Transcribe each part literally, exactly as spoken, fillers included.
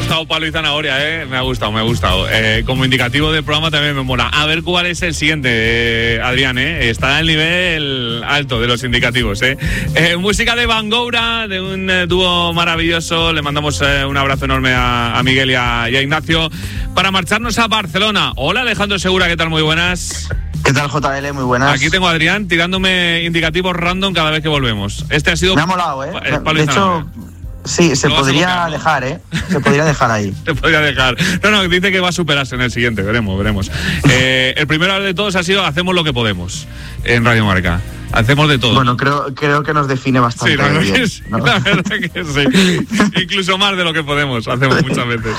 gustado palo y zanahoria, ¿eh? Me ha gustado, me ha gustado. Eh, como indicativo del programa también me mola. A ver cuál es el siguiente, eh, Adrián, ¿eh? Está al nivel alto de los indicativos, ¿eh? eh música de Van Goura, de un eh, dúo maravilloso. Le mandamos eh, un abrazo enorme a, a Miguel y a, y a Ignacio para marcharnos a Barcelona. Hola, Alejandro Segura, ¿qué tal? Muy buenas. ¿Qué tal, J L? Muy buenas. Aquí tengo a Adrián tirándome indicativos random cada vez que volvemos. Este ha sido... Me ha molado, ¿eh? eh de hecho... Sí, se podría dejar, ¿eh? Se podría dejar ahí. Se podría dejar. No, no, dice que va a superarse en el siguiente, veremos, veremos. Eh, el primero de todos ha sido Hacemos lo que podemos en Radio Marca. Hacemos de todo. Bueno, creo, creo que nos define bastante sí, la bien. Que sí, ¿no? La verdad que sí. Incluso más de lo que podemos, hacemos muchas veces.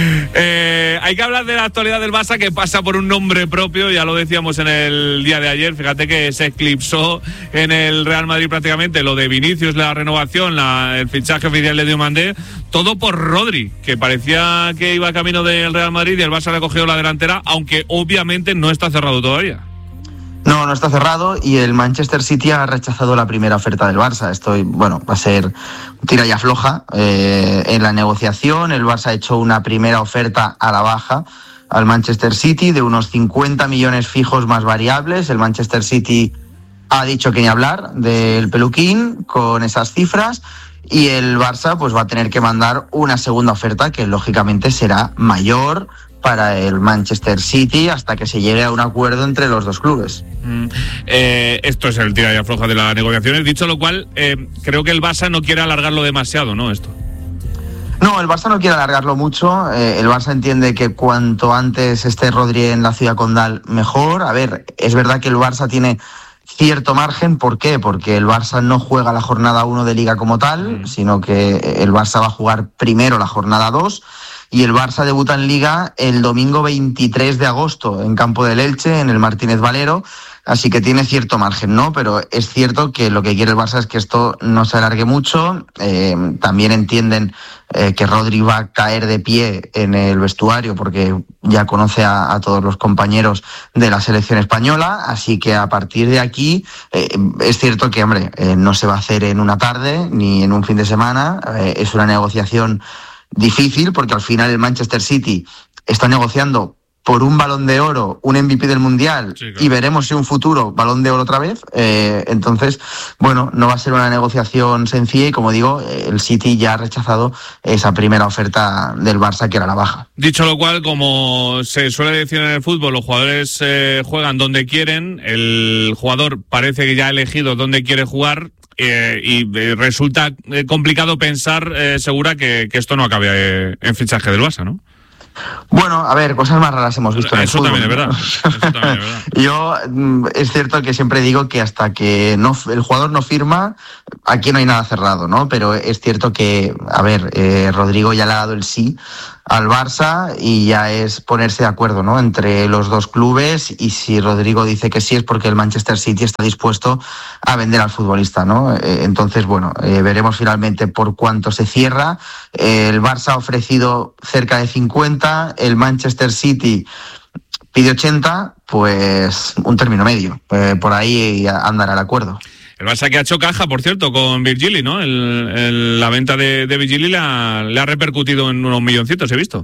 Eh, hay que hablar de la actualidad del Barça, que pasa por un nombre propio, ya lo decíamos en el día de ayer. Fíjate que se eclipsó en el Real Madrid prácticamente lo de Vinicius, la renovación, la, el fichaje oficial de Diomandé, todo por Rodri, que parecía que iba camino del Real Madrid y el Barça le ha cogido la delantera, aunque obviamente no está cerrado todavía. No, no está cerrado y el Manchester City ha rechazado la primera oferta del Barça. Esto, bueno, va a ser tira y afloja eh, en la negociación. El Barça ha hecho una primera oferta a la baja al Manchester City de unos cincuenta millones fijos más variables. El Manchester City ha dicho que ni hablar del peluquín con esas cifras y el Barça pues va a tener que mandar una segunda oferta que lógicamente será mayor para el Manchester City hasta que se llegue a un acuerdo entre los dos clubes. Mm, eh, esto es el tira y afloja de las negociaciones, dicho lo cual, eh, creo que el Barça no quiere alargarlo demasiado, ¿no? Esto. No, el Barça no quiere alargarlo mucho. Eh, el Barça entiende que cuanto antes esté Rodri en la ciudad condal, mejor. A ver, es verdad que el Barça tiene cierto margen. ¿Por qué? Porque el Barça no juega la jornada uno de Liga como tal, mm. sino que el Barça va a jugar primero la jornada dos. Y el Barça debuta en Liga el domingo veintitrés de agosto en campo del Elche, en el Martínez Valero, así que tiene cierto margen, ¿no? Pero es cierto que lo que quiere el Barça es que esto no se alargue mucho. Eh, también entienden eh, que Rodri va a caer de pie en el vestuario porque ya conoce a, a todos los compañeros de la selección española, así que a partir de aquí eh, es cierto que, hombre, eh, no se va a hacer en una tarde ni en un fin de semana, eh, es una negociación difícil porque al final el Manchester City está negociando por un Balón de Oro, un M V P del Mundial, sí, claro. Y veremos si un futuro Balón de Oro otra vez. Eh, entonces, bueno, no va a ser una negociación sencilla y, como digo, el City ya ha rechazado esa primera oferta del Barça, que era la baja. Dicho lo cual, como se suele decir en el fútbol, los jugadores eh, juegan donde quieren, el jugador parece que ya ha elegido dónde quiere jugar. Eh, y eh, resulta eh, complicado pensar, eh, Segura, que, que esto no acabe eh, en fichaje del Barça, ¿no? Bueno, a ver, cosas más raras hemos visto en el fútbol. También es verdad. Eso también es verdad. Yo, es cierto que siempre digo que hasta que no el jugador no firma, aquí no hay nada cerrado, ¿no? Pero es cierto que, a ver, eh, Rodrigo ya le ha dado el sí al Barça y ya es ponerse de acuerdo, ¿no? Entre los dos clubes, y si Rodrigo dice que sí es porque el Manchester City está dispuesto a vender al futbolista, ¿no? Eh, entonces, bueno, eh, veremos finalmente por cuánto se cierra. Eh, el Barça ha ofrecido cerca de cincuenta, el Manchester City pide ochenta, pues un término medio. Eh, por ahí andará el acuerdo. El Barça que ha hecho caja, por cierto, con Virgili, ¿no? El, el, la venta de, de Virgili le ha, le ha repercutido en unos milloncitos, he visto.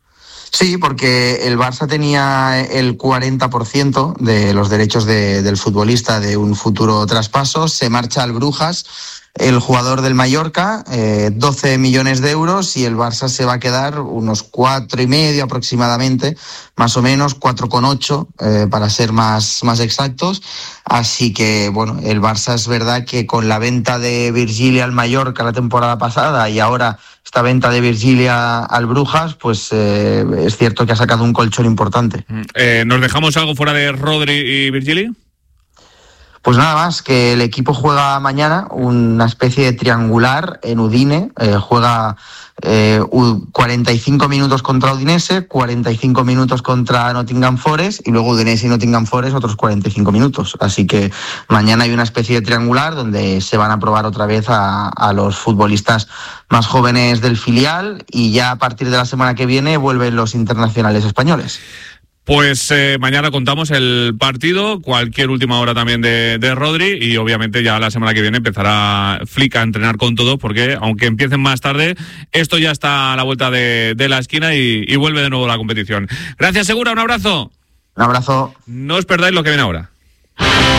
Sí, porque el Barça tenía el cuarenta por ciento de los derechos de, del futbolista de un futuro traspaso. Se marcha al Brujas el jugador del Mallorca, eh, doce millones de euros, y el Barça se va a quedar unos cuatro y medio aproximadamente, más o menos, cuatro con ocho, eh, para ser más, más exactos. Así que, bueno, el Barça es verdad que con la venta de Virgili al Mallorca la temporada pasada y ahora esta venta de Virgili al Brujas, pues eh, es cierto que ha sacado un colchón importante. Eh, ¿Nos dejamos algo fuera de Rodri y Virgili? Pues nada más, que el equipo juega mañana una especie de triangular en Udine. Eh, juega eh, cuarenta y cinco minutos contra Udinese, cuarenta y cinco minutos contra Nottingham Forest y luego Udinese y Nottingham Forest otros cuarenta y cinco minutos. Así que mañana hay una especie de triangular donde se van a probar otra vez a, a los futbolistas más jóvenes del filial, y ya a partir de la semana que viene vuelven los internacionales españoles. Pues eh, mañana contamos el partido, cualquier última hora también de, de Rodri, y obviamente ya la semana que viene empezará Flick a entrenar con todo, porque aunque empiecen más tarde, esto ya está a la vuelta de, de la esquina y, y vuelve de nuevo la competición. Gracias, Segura, un abrazo. Un abrazo. No os perdáis lo que viene ahora.